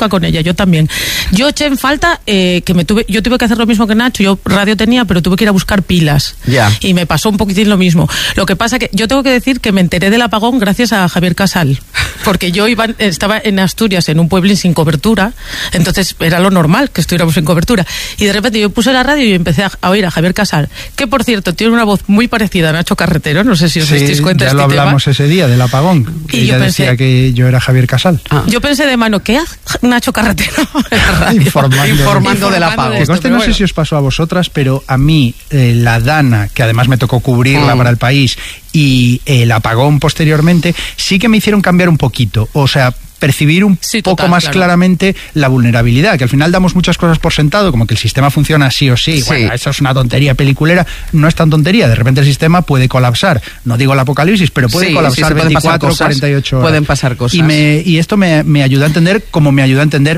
loca con ella, yo también. Yo eché en falta yo tuve que hacer lo mismo que Nacho, yo radio tenía, pero tuve que ir a buscar pilas. Y me pasó un poquitín lo mismo. Lo que pasa que yo tengo que decir que me enteré del apagón gracias a Javier Casal, porque yo estaba en Asturias, en un pueblín sin cobertura, entonces era lo normal que estuviéramos sin cobertura. Y de repente yo puse la radio y empecé a oír a Javier Casal, que por cierto tiene una voz muy parecida a Nacho Carretero, no sé si os dais cuenta de este tema. Ya lo hablamos ese día del apagón, que ella decía que yo era Javier Casal. Yo pensé de mano, ¿qué hace Nacho Carretero? Informando del apagón. No sé si os pasó a vosotras, pero a mí la Dana, que además me tocó cubrirla para El País, y el apagón posteriormente, sí que me hicieron cambiar un poquito, o sea, percibir un poco más claramente la vulnerabilidad, que al final damos muchas cosas por sentado, como que el sistema funciona sí o sí. Bueno, eso es una tontería peliculera, no es tan tontería, de repente el sistema puede colapsar, no digo el apocalipsis, pero puede colapsar 24 o 48 horas. Pueden pasar cosas. Y esto me ayuda a entender, como me ayuda a entender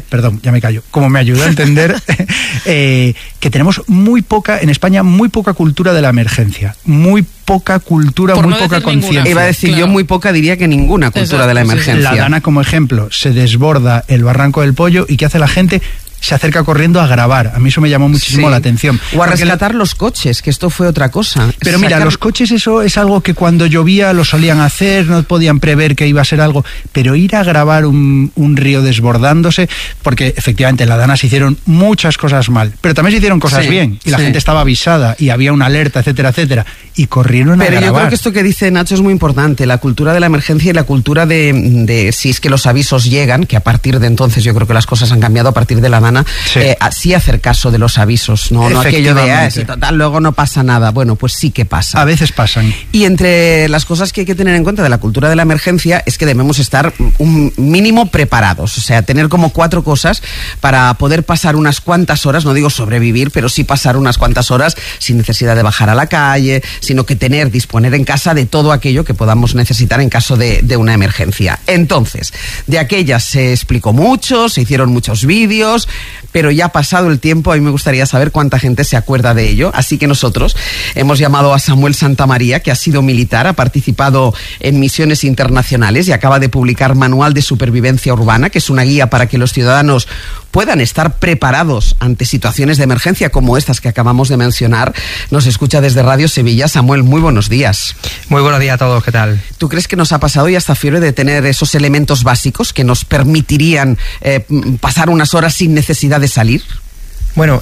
que tenemos en España muy poca cultura de la emergencia, muy poca cultura, muy poca conciencia. Iba a decir yo muy poca, diría que ninguna cultura de la emergencia. La Dana, como ejemplo, se desborda el Barranco del Pollo y ¿qué hace la gente? Se acerca corriendo a grabar. A mí eso me llamó muchísimo la atención. O a rescatar los coches, que esto fue otra cosa. Pero mira, los coches, eso es algo que cuando llovía lo solían hacer, no podían prever que iba a ser algo, pero ir a grabar un río desbordándose, porque efectivamente en la Dana se hicieron muchas cosas mal, pero también se hicieron cosas bien, y la gente estaba avisada, y había una alerta, etcétera, etcétera, y corrieron a grabar. Pero yo creo que esto que dice Nacho es muy importante, la cultura de la emergencia y la cultura de si es que los avisos llegan, que a partir de entonces yo creo que las cosas han cambiado a partir de la Dana, sí hacer caso de los avisos, no aquello de si total, luego no pasa nada. Bueno, pues sí que pasa. A veces pasan. Y entre las cosas que hay que tener en cuenta de la cultura de la emergencia es que debemos estar un mínimo preparados, o sea, tener como 4 cosas para poder pasar unas cuantas horas, no digo sobrevivir, pero sí pasar unas cuantas horas sin necesidad de bajar a la calle, sino que disponer en casa de todo aquello que podamos necesitar en caso de una emergencia. Entonces, de aquellas se explicó mucho, se hicieron muchos vídeos, pero ya ha pasado el tiempo. A mí me gustaría saber cuánta gente se acuerda de ello, así que nosotros hemos llamado a Samuel Santamaría, que ha sido militar, ha participado en misiones internacionales y acaba de publicar Manual de Supervivencia Urbana, que es una guía para que los ciudadanos puedan estar preparados ante situaciones de emergencia como estas que acabamos de mencionar. Nos escucha desde Radio Sevilla. Samuel, muy buenos días. Muy buenos días a todos, ¿qué tal? ¿Tú crees que nos ha pasado ya esta fiebre de tener esos elementos básicos que nos permitirían pasar unas horas sin necesidad de salir? Bueno,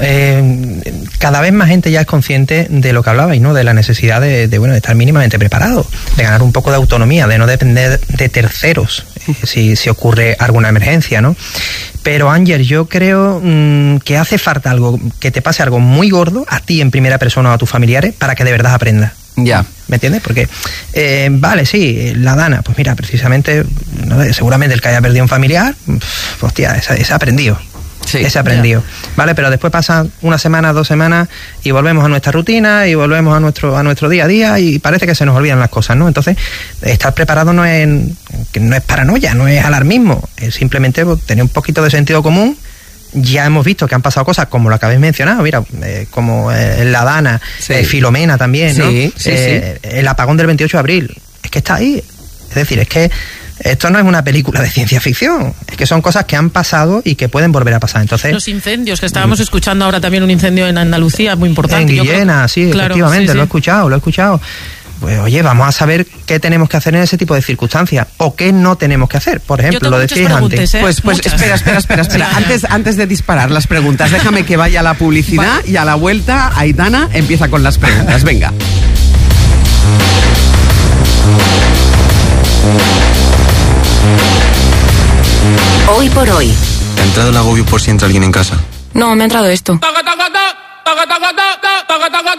cada vez más gente ya es consciente de lo que hablabais, ¿no? De la necesidad de estar mínimamente preparado, de ganar un poco de autonomía, de no depender de terceros si ocurre alguna emergencia, ¿no? Pero Ángel, yo creo que hace falta algo, que te pase algo muy gordo a ti en primera persona o a tus familiares para que de verdad aprendas. Ya. ¿Me entiendes? Porque, vale, sí, la Dana, pues mira, precisamente, ¿no? Seguramente el que haya perdido un familiar, hostia, ese ha aprendido. Sí, ese aprendido, ¿vale? Pero después pasan 1 semana, 2 semanas y volvemos a nuestra rutina y volvemos a nuestro día a día y parece que se nos olvidan las cosas, ¿no? Entonces, estar preparado no es paranoia, no es alarmismo, es simplemente tener un poquito de sentido común. Ya hemos visto que han pasado cosas como lo que habéis mencionado, mira, como la Dana, Filomena también, ¿no? El apagón del 28 de abril, es que está ahí. Es decir, es que esto no es una película de ciencia ficción, es que son cosas que han pasado y que pueden volver a pasar. Entonces, los incendios, que estábamos escuchando ahora también un incendio en Andalucía muy importante. En Guillena, sí, claro, efectivamente, lo he escuchado. Pues oye, vamos a saber qué tenemos que hacer en ese tipo de circunstancias o qué no tenemos que hacer. Por ejemplo, lo decíais antes. Pues espera. Antes de disparar las preguntas, déjame que vaya a la publicidad y a la vuelta Aitana empieza con las preguntas. Venga. Hoy por hoy. ¿Te ha entrado el agobio por si entra alguien en casa? No, me ha entrado esto.